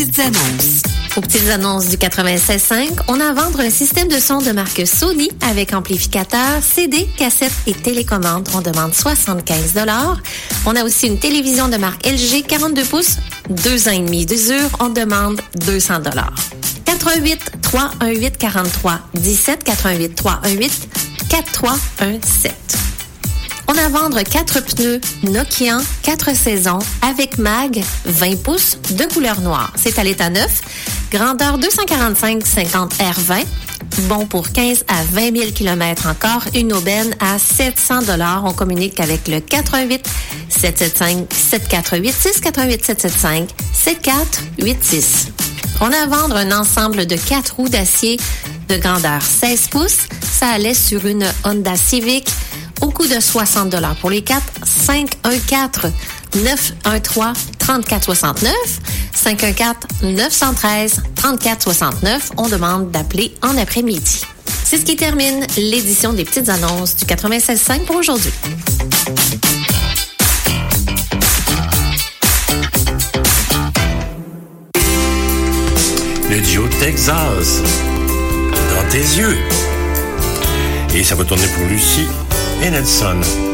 Petites annonces. Aux petites annonces du 96.5, on a à vendre un système de son de marque Sony avec amplificateur, CD, cassette et télécommande. On demande 75 $. On a aussi une télévision de marque LG 42 pouces, 2 ans et demi d'usure. On demande 200 $. 88 318 43 17 88 318 4317. On a à vendre 4 pneus Nokian 4 saisons avec mag 20 pouces de couleur noire. C'est à l'état neuf. Grandeur 245-50 R20. Bon pour 15 à 20 000 km encore. Une aubaine à 700 $. On communique avec le 88 775 7486 88 775 7486. On a à vendre un ensemble de 4 roues d'acier de grandeur 16 pouces. Ça allait sur une Honda Civic au coût de 60 $ pour les 4. 514 913 3469 514 913 3469. On demande d'appeler en après-midi. C'est ce qui termine l'édition des petites annonces du 96.5 pour aujourd'hui. Le duo Texas, dans tes yeux. Et ça va tourner pour Lucie et Nelson.